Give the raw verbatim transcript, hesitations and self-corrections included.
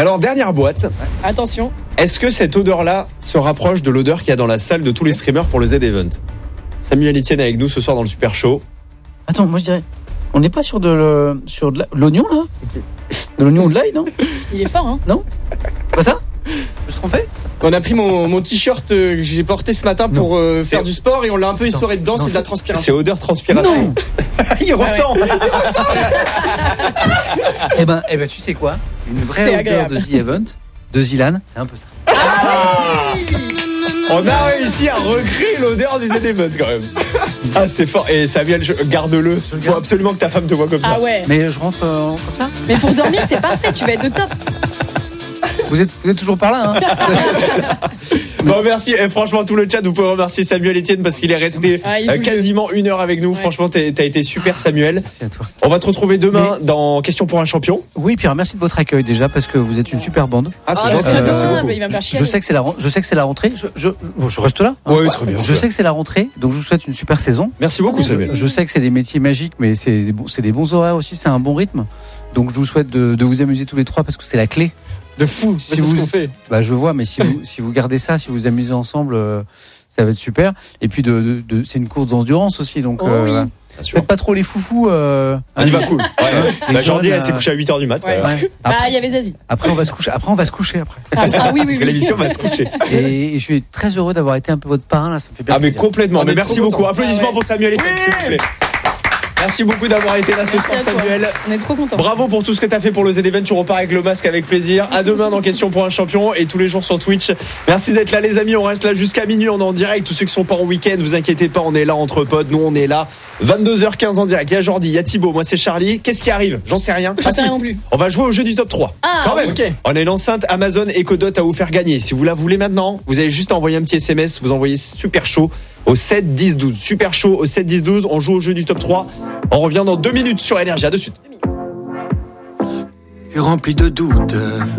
Alors, dernière boîte. Attention. Est-ce que cette odeur-là se rapproche de l'odeur qu'il y a dans la salle de tous les streamers pour le Z-Event? Samuel Etienne avec nous ce soir dans le Super Show. Attends, moi je dirais, on n'est pas sur de le, sur de la, l'oignon là? De l'oignon ou de l'ail, non? Il est fort, hein? Non? Pas ça? Je me suis trompé? On a pris mon, mon t-shirt que j'ai porté ce matin pour euh, faire du sport et on l'a un peu essoré dedans, non, c'est de la transpiration. C'est odeur transpiration. Il ressent. Eh ben, eh ben, tu sais quoi? Une vraie C'est odeur agréable. de The Event, de Zilan, c'est un peu ça. On a réussi à recréer l'odeur du Z-Event quand même. Ah, c'est fort. Et Samuel, je- garde-le. Il faut absolument que ta femme te voit comme ça. Ah ouais. Mais je rentre euh, comme ça? Mais pour dormir, c'est parfait. Tu vas être de top. Vous êtes, vous êtes toujours par là, hein? Bon, merci. Et franchement, tout le chat, vous pouvez remercier Samuel Etienne parce qu'il est resté Ah, il euh, joue quasiment une heure avec nous. Ouais. Franchement, t'es- t'as été super, Samuel. Merci à toi. On va te retrouver demain dans Question pour un champion. Oui, Pierre, merci de votre accueil déjà parce que vous êtes une super bande. Ah, Ah, gentil, c'est merci adorable. beaucoup. Il va me faire chier. Je sais que c'est la, ren- je sais que c'est la rentrée. Je, je, bon, je reste là. hein. Ouais, très bien. Je sais que c'est la rentrée, donc je vous souhaite une super saison. Merci beaucoup, Samuel. Je sais que c'est des métiers magiques, mais c'est des, bons- c'est des bons horaires aussi, c'est un bon rythme. Donc je vous souhaite de, de vous amuser tous les trois parce que c'est la clé. De fou. Si C'est vous- ce qu'on fait. Bah je vois, mais si vous, si vous gardez ça, si vous vous amusez ensemble, euh, ça va être super. Et puis de, de, de- c'est une course d'endurance aussi, donc Oh euh, oui. voilà. Bien sûr. Faites pas trop les foufous. Euh, On y va cool. Ouais. Les Bah, Jordi, jeunes, elle s'est euh, couchée à huit heures du mat. Ouais. euh, ouais. Bah, Après, il y avait Zazie. après on va se coucher. Après on va se coucher après. Ah, ah oui, oui, Après oui. l'émission, on va se coucher. Et, et je suis très heureux d'avoir été un peu votre parrain là, ça me fait bien Ah, mais plaisir. complètement. On Mais est merci trop beaucoup. contents. Applaudissements Ah ouais. pour Samuel Etienne, s'il vous plaît. Merci beaucoup d'avoir été là ce Merci soir, à toi. Samuel. On est trop contents. Bravo pour tout ce que tu as fait pour le Z-Event. Tu repars avec le masque avec plaisir. À demain dans Question pour un champion et tous les jours sur Twitch. Merci d'être là, les amis. On reste là jusqu'à minuit. On est en direct. Tous ceux qui sont pas en week-end, vous inquiétez pas. On est là entre potes. Nous, on est là. vingt-deux heures quinze en direct. Il y a Jordi, il y a Thibaut. Moi, c'est Charlie. Qu'est-ce qui arrive? J'en sais rien. J'en Ah, sais si. rien non plus. On va jouer au jeu du top trois. Ah, Quand même. oui. Ok. On a une enceinte Amazon Echo Dot à vous faire gagner. Si vous la voulez maintenant, vous avez juste à envoyer un petit S M S. Vous envoyez super chaud au sept dix douze. Super chaud au sept dix douze. On joue au jeu du top trois. On revient dans deux minutes sur Énergie. À de suite. Je suis rempli de doutes.